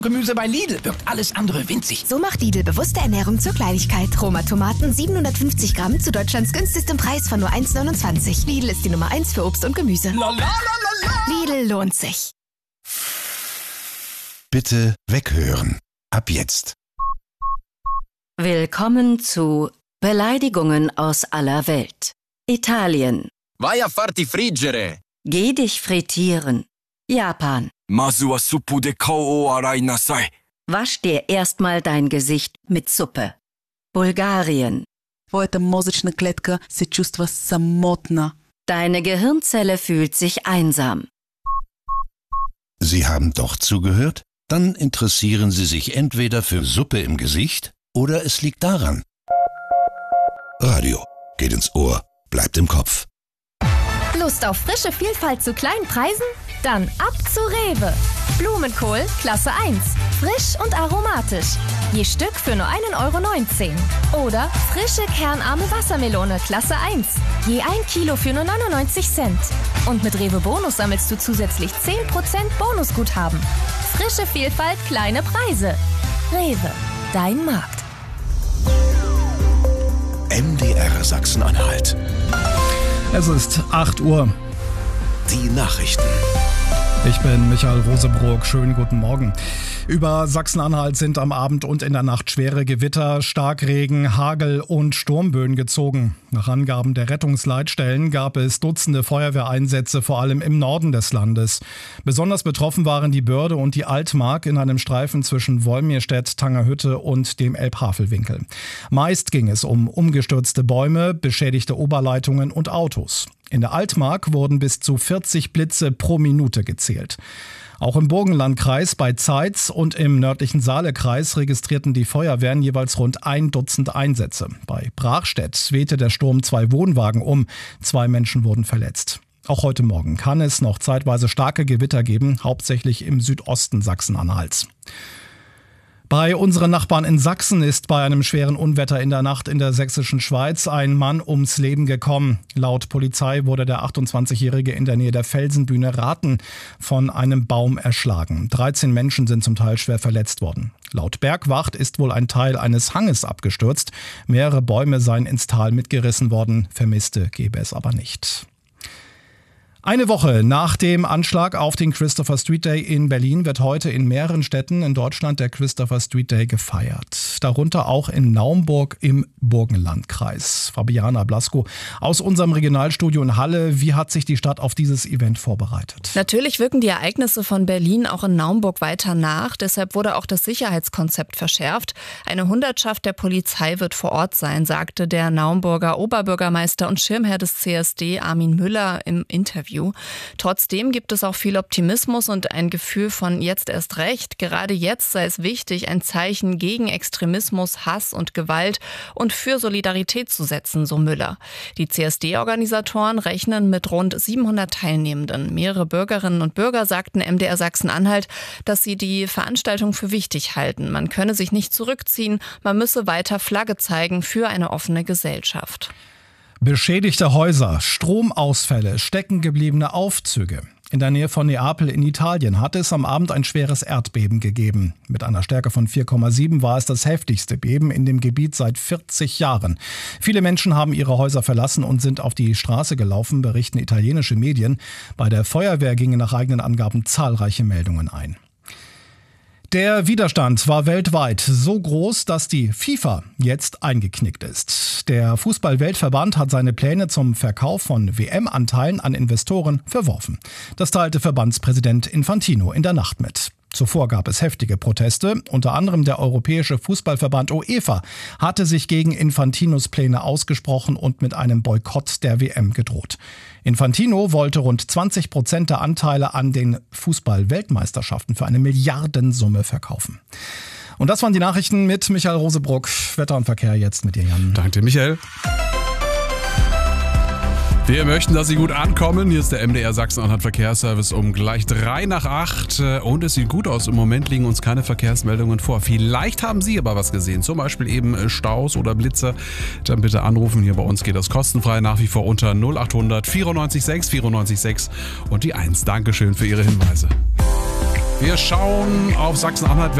Gemüse bei Lidl wirkt alles andere winzig. So macht Lidl bewusste Ernährung zur Kleinigkeit. Roma Tomaten 750 Gramm zu Deutschlands günstigstem Preis von nur 1,29. Lidl ist die Nummer 1 für Obst und Gemüse. Lidl lohnt sich. Bitte weghören. Ab jetzt. Willkommen zu Beleidigungen aus aller Welt. Italien. Vai a farti friggere. Geh dich frittieren. Japan. Masu wa suppu de kao o arai nasai. Wasch dir erstmal dein Gesicht mit Suppe. Bulgarien. Твоята мозъчна клетка се чувства самотна. Deine Gehirnzelle fühlt sich einsam. Sie haben doch zugehört? Dann interessieren Sie sich entweder für Suppe im Gesicht oder es liegt daran. Radio geht ins Ohr, bleibt im Kopf. Lust auf frische Vielfalt zu kleinen Preisen? Dann ab zu Rewe. Blumenkohl Klasse 1. Frisch und aromatisch. Je Stück für nur 1,19 €. Oder frische kernarme Wassermelone Klasse 1. Je 1 Kilo für nur 99 Cent. Und mit Rewe Bonus sammelst du zusätzlich 10% Bonusguthaben. Frische Vielfalt, kleine Preise. Rewe, dein Markt. MDR Sachsen-Anhalt. Es ist 8 Uhr. Die Nachrichten. Ich bin Michael Rosebrook. Schönen guten Morgen. Über Sachsen-Anhalt sind am Abend und in der Nacht schwere Gewitter, Starkregen, Hagel und Sturmböen gezogen. Nach Angaben der Rettungsleitstellen gab es Dutzende Feuerwehreinsätze, vor allem im Norden des Landes. Besonders betroffen waren die Börde und die Altmark in einem Streifen zwischen Wolmirstedt, Tangerhütte und dem Elbhavelwinkel. Meist ging es um umgestürzte Bäume, beschädigte Oberleitungen und Autos. In der Altmark wurden bis zu 40 Blitze pro Minute gezählt. Auch im Burgenlandkreis bei Zeitz und im nördlichen Saalekreis registrierten die Feuerwehren jeweils rund 1 Dutzend Einsätze. Bei Brachstedt wehte der Sturm 2 Wohnwagen um. 2 Menschen wurden verletzt. Auch heute Morgen kann es noch zeitweise starke Gewitter geben, hauptsächlich im Südosten Sachsen-Anhalts. Bei unseren Nachbarn in Sachsen ist bei einem schweren Unwetter in der Nacht in der sächsischen Schweiz ein Mann ums Leben gekommen. Laut Polizei wurde der 28-Jährige in der Nähe der Felsenbühne Rathen von einem Baum erschlagen. 13 Menschen sind zum Teil schwer verletzt worden. Laut Bergwacht ist wohl ein Teil eines Hanges abgestürzt. Mehrere Bäume seien ins Tal mitgerissen worden. Vermisste gebe es aber nicht. Eine Woche nach dem Anschlag auf den Christopher Street Day in Berlin wird heute in mehreren Städten in Deutschland der Christopher Street Day gefeiert. Darunter auch in Naumburg im Burgenlandkreis. Fabiana Blasko aus unserem Regionalstudio in Halle. Wie hat sich die Stadt auf dieses Event vorbereitet? Natürlich wirken die Ereignisse von Berlin auch in Naumburg weiter nach. Deshalb wurde auch das Sicherheitskonzept verschärft. Eine Hundertschaft der Polizei wird vor Ort sein, sagte der Naumburger Oberbürgermeister und Schirmherr des CSD Armin Müller im Interview. Trotzdem gibt es auch viel Optimismus und ein Gefühl von jetzt erst recht. Gerade jetzt sei es wichtig, ein Zeichen gegen Extremismus, Hass und Gewalt und für Solidarität zu setzen, so Müller. Die CSD-Organisatoren rechnen mit rund 700 Teilnehmenden. Mehrere Bürgerinnen und Bürger sagten MDR Sachsen-Anhalt, dass sie die Veranstaltung für wichtig halten. Man könne sich nicht zurückziehen, man müsse weiter Flagge zeigen für eine offene Gesellschaft. Beschädigte Häuser, Stromausfälle, steckengebliebene Aufzüge. In der Nähe von Neapel in Italien hatte es am Abend ein schweres Erdbeben gegeben. Mit einer Stärke von 4,7 war es das heftigste Beben in dem Gebiet seit 40 Jahren. Viele Menschen haben ihre Häuser verlassen und sind auf die Straße gelaufen, berichten italienische Medien. Bei der Feuerwehr gingen nach eigenen Angaben zahlreiche Meldungen ein. Der Widerstand war weltweit so groß, dass die FIFA jetzt eingeknickt ist. Der Fußball-Weltverband hat seine Pläne zum Verkauf von WM-Anteilen an Investoren verworfen. Das teilte Verbandspräsident Infantino in der Nacht mit. Zuvor gab es heftige Proteste. Unter anderem der Europäische Fußballverband UEFA hatte sich gegen Infantinos Pläne ausgesprochen und mit einem Boykott der WM gedroht. Infantino wollte rund 20% der Anteile an den Fußball-Weltmeisterschaften für eine Milliardensumme verkaufen. Und das waren die Nachrichten mit Michael Rosebrook. Wetter und Verkehr jetzt mit dir, Jan. Danke, Michael. Wir möchten, dass Sie gut ankommen. Hier ist der MDR Sachsen-Anhalt Verkehrsservice um gleich 7:03 und es sieht gut aus. Im Moment liegen uns keine Verkehrsmeldungen vor. Vielleicht haben Sie aber was gesehen, zum Beispiel eben Staus oder Blitze. Dann bitte anrufen. Hier bei uns geht das kostenfrei nach wie vor unter 0800 94 6 94 6 und die 1. Dankeschön für Ihre Hinweise. Wir schauen auf Sachsen-Anhalt.